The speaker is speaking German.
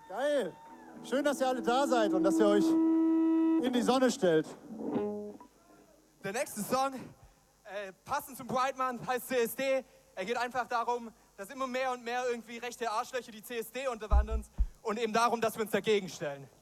Geil. Schön, dass ihr alle da seid und dass ihr euch in die Sonne stellt. Der nächste Song, passend zum Pride Month, heißt CSD. Er geht einfach darum, dass immer mehr und mehr irgendwie rechte Arschlöcher die CSD unterwandern und eben darum, dass wir uns dagegen stellen.